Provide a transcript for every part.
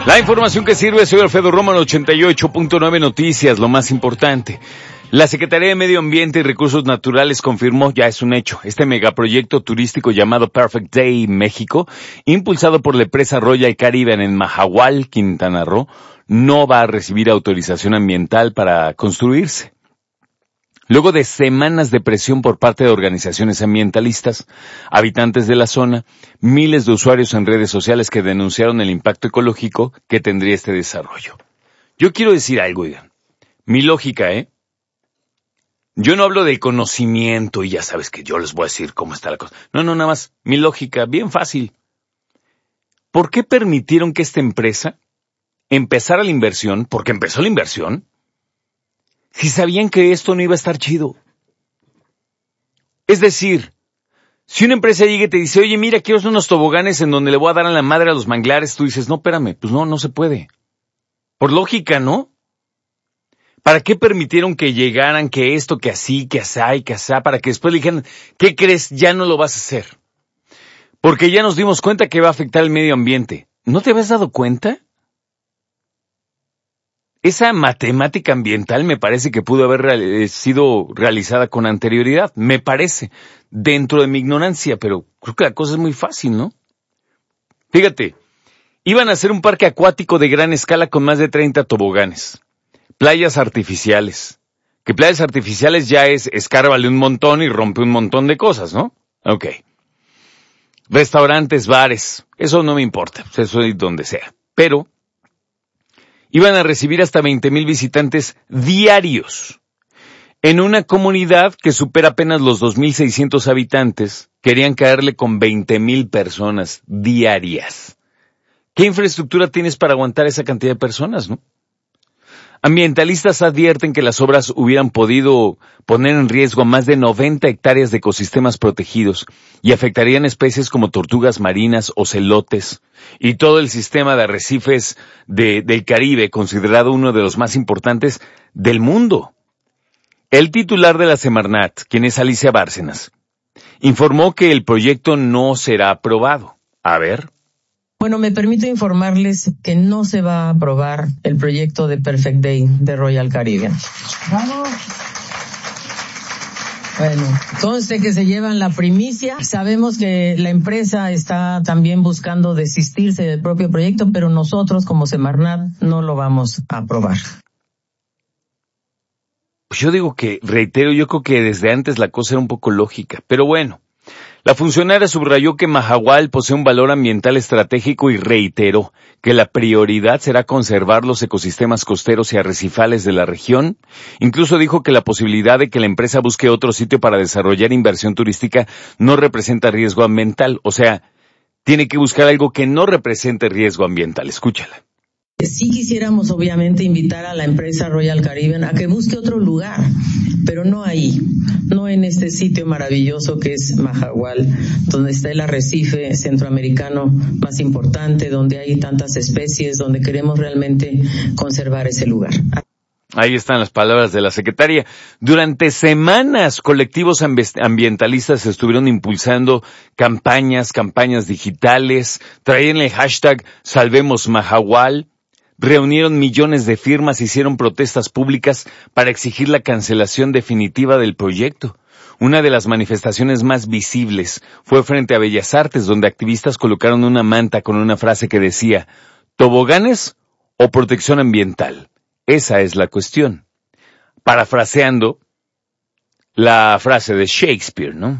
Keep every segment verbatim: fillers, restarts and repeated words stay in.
La información que sirve, soy Alfredo Romo en ochenta y ocho punto nueve Noticias, lo más importante. La Secretaría de Medio Ambiente y Recursos Naturales confirmó, ya es un hecho, este megaproyecto turístico llamado Perfect Day México, impulsado por la empresa Royal Caribbean en Mahahual, Quintana Roo, no va a recibir autorización ambiental para construirse. Luego de semanas de presión por parte de organizaciones ambientalistas, habitantes de la zona, miles de usuarios en redes sociales que denunciaron el impacto ecológico que tendría este desarrollo. Yo quiero decir algo, oigan. Mi lógica, ¿eh? Yo no hablo del conocimiento y ya sabes que yo les voy a decir cómo está la cosa. No, no, nada más. Mi lógica, bien fácil. ¿Por qué permitieron que esta empresa empezara la inversión? Porque empezó la inversión. Si sabían que esto no iba a estar chido. Es decir, si una empresa llega y te dice, oye, mira, quiero hacer unos toboganes en donde le voy a dar a la madre a los manglares, tú dices, no, espérame, pues no, no se puede. Por lógica, ¿no? ¿Para qué permitieron que llegaran, que esto, que así, que asá y que asá, para que después le dijeran, ¿qué crees? Ya no lo vas a hacer. Porque ya nos dimos cuenta que va a afectar el medio ambiente. ¿No te habías dado cuenta? Esa matemática ambiental me parece que pudo haber real- sido realizada con anterioridad, me parece, dentro de mi ignorancia, pero creo que la cosa es muy fácil, ¿no? Fíjate, iban a hacer un parque acuático de gran escala con más de treinta toboganes, playas artificiales, que playas artificiales ya es escárvale un montón y rompe un montón de cosas, ¿no? Ok. Restaurantes, bares, eso no me importa, eso es donde sea, pero iban a recibir hasta veinte mil visitantes diarios. En una comunidad que supera apenas los dos mil seiscientos habitantes, querían caerle con veinte mil personas diarias. ¿Qué infraestructura tienes para aguantar esa cantidad de personas, no? Ambientalistas advierten que las obras hubieran podido poner en riesgo más de noventa hectáreas de ecosistemas protegidos y afectarían especies como tortugas marinas, ocelotes y todo el sistema de arrecifes de, del Caribe, considerado uno de los más importantes del mundo. El titular de la Semarnat, quien es Alicia Bárcenas, informó que el proyecto no será aprobado. A ver. Bueno, me permito informarles que no se va a aprobar el proyecto de Perfect Day de Royal Caribbean. ¡Vamos! Bueno, conste que se llevan la primicia. Sabemos que la empresa está también buscando desistirse del propio proyecto, pero nosotros como Semarnat no lo vamos a aprobar. Pues yo digo que, reitero, yo creo que desde antes la cosa era un poco lógica, pero bueno. La funcionaria subrayó que Mahahual posee un valor ambiental estratégico y reiteró que la prioridad será conservar los ecosistemas costeros y arrecifales de la región. Incluso dijo que la posibilidad de que la empresa busque otro sitio para desarrollar inversión turística no representa riesgo ambiental. O sea, tiene que buscar algo que no represente riesgo ambiental. Escúchala. Sí quisiéramos obviamente invitar a la empresa Royal Caribbean a que busque otro lugar, pero no ahí, no en este sitio maravilloso que es Mahahual, donde está el arrecife centroamericano más importante, donde hay tantas especies, donde queremos realmente conservar ese lugar. Ahí están las palabras de la secretaria. Durante semanas, colectivos ambientalistas estuvieron impulsando campañas, campañas digitales, traían el hashtag Salvemos Mahahual. Reunieron millones de firmas, hicieron protestas públicas para exigir la cancelación definitiva del proyecto. Una de las manifestaciones más visibles fue frente a Bellas Artes, donde activistas colocaron una manta con una frase que decía, ¿toboganes o protección ambiental? Esa es la cuestión. Parafraseando la frase de Shakespeare, ¿no?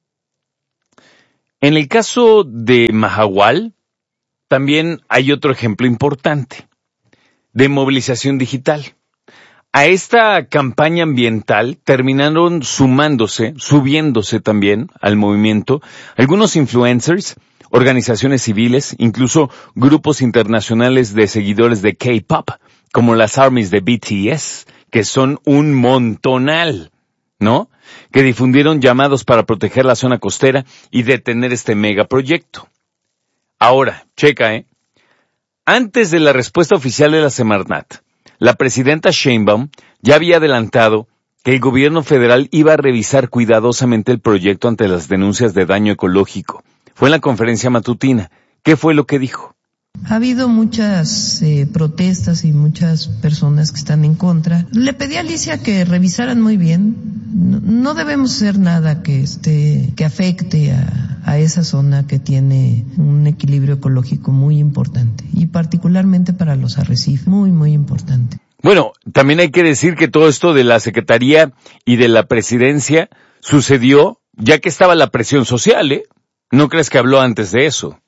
En el caso de Mahahual, también hay otro ejemplo importante de movilización digital. A esta campaña ambiental terminaron sumándose, subiéndose también al movimiento algunos influencers, organizaciones civiles, incluso grupos internacionales de seguidores de K-pop, como las ARMYs de B T S, que son un montonal, ¿no? Que difundieron llamados para proteger la zona costera y detener este megaproyecto. Ahora, checa, ¿eh? Antes de la respuesta oficial de la Semarnat, la presidenta Sheinbaum ya había adelantado que el gobierno federal iba a revisar cuidadosamente el proyecto ante las denuncias de daño ecológico. Fue en la conferencia matutina. ¿Qué fue lo que dijo? Ha habido muchas eh, protestas y muchas personas que están en contra. Le pedí a Alicia que revisaran muy bien. No, no debemos hacer nada que esté, que afecte a, a esa zona que tiene un equilibrio ecológico muy importante y particularmente para los arrecifes, muy, muy importante. Bueno, también hay que decir que todo esto de la Secretaría y de la Presidencia sucedió ya que estaba la presión social, ¿eh? ¿No crees que habló antes de eso?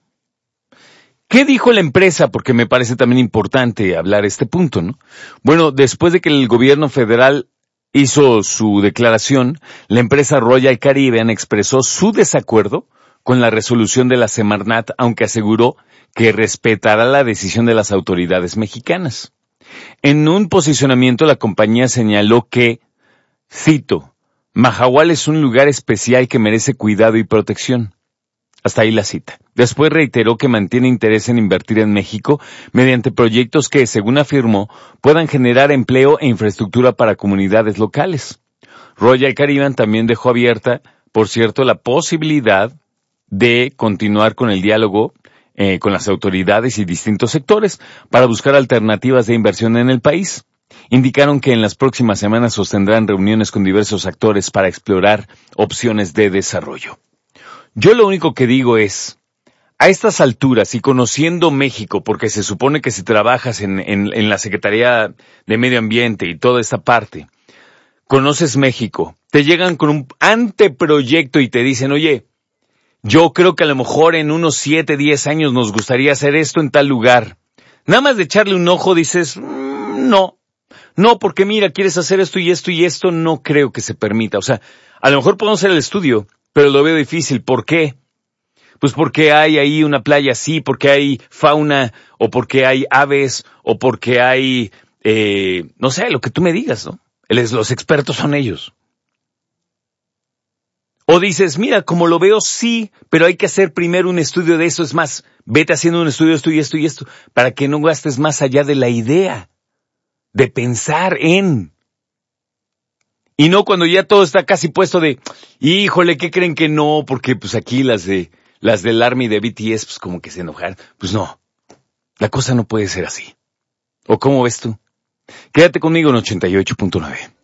¿Qué dijo la empresa? Porque me parece también importante hablar este punto, ¿no? Bueno, después de que el gobierno federal hizo su declaración, la empresa Royal Caribbean expresó su desacuerdo con la resolución de la Semarnat, aunque aseguró que respetará la decisión de las autoridades mexicanas. En un posicionamiento, la compañía señaló que, cito, Mahahual es un lugar especial que merece cuidado y protección. Hasta ahí la cita. Después reiteró que mantiene interés en invertir en México mediante proyectos que, según afirmó, puedan generar empleo e infraestructura para comunidades locales. Royal Caribbean también dejó abierta, por cierto, la posibilidad de continuar con el diálogo eh, con las autoridades y distintos sectores para buscar alternativas de inversión en el país. Indicaron que en las próximas semanas sostendrán reuniones con diversos actores para explorar opciones de desarrollo. Yo lo único que digo es, a estas alturas y conociendo México, porque se supone que si trabajas en, en, en la Secretaría de Medio Ambiente y toda esta parte, conoces México, te llegan con un anteproyecto y te dicen, oye, yo creo que a lo mejor en unos siete, diez años nos gustaría hacer esto en tal lugar. Nada más de echarle un ojo dices, mmm, no, no, porque mira, quieres hacer esto y esto y esto, no creo que se permita. O sea, a lo mejor podemos hacer el estudio, pero lo veo difícil. ¿Por qué? Pues porque hay ahí una playa así, porque hay fauna, o porque hay aves, o porque hay, eh, no sé, lo que tú me digas, ¿no? Los expertos son ellos. O dices, mira, como lo veo, sí, pero hay que hacer primero un estudio de eso. Es más, vete haciendo un estudio de esto y esto y esto, para que no gastes más allá de la idea, de pensar en... Y no cuando ya todo está casi puesto de, híjole, ¿qué creen que no? Porque pues aquí las de las del Army de B T S, pues como que se enojaron. Pues no, la cosa no puede ser así. ¿O cómo ves tú? Quédate conmigo en ochenta y ocho punto nueve.